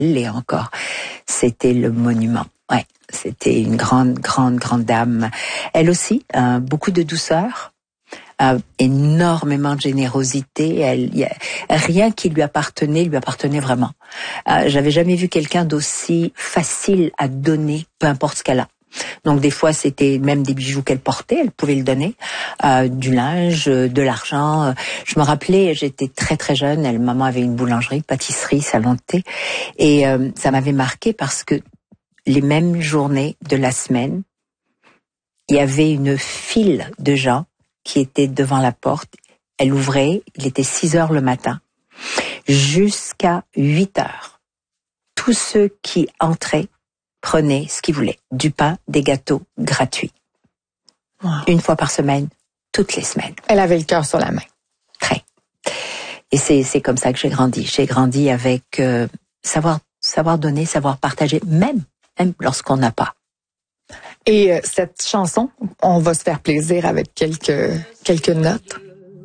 Et encore, c'était le monument. Ouais, c'était une grande dame. Elle aussi, beaucoup de douceur, énormément de générosité. Rien qui lui appartenait vraiment. J'avais jamais vu quelqu'un d'aussi facile à donner, peu importe ce qu'elle a. Donc des fois c'était même des bijoux qu'elle portait, elle pouvait le donner, du linge, de l'argent. Je me rappelais, j'étais très jeune, maman avait une boulangerie, pâtisserie, salon de thé, et ça m'avait marqué parce que les mêmes journées de la semaine, il y avait une file de gens qui étaient devant la porte. Elle ouvrait, il était 6h le matin, jusqu'à 8h. Tous ceux qui entraient prenaient ce qu'ils voulaient, du pain, des gâteaux gratuits. Wow. Une fois par semaine, toutes les semaines. Elle avait le cœur sur la main. Très. Et c'est comme ça que j'ai grandi. J'ai grandi avec savoir donner, savoir partager, même lorsqu'on n'a pas. Et cette chanson, on va se faire plaisir avec quelques notes.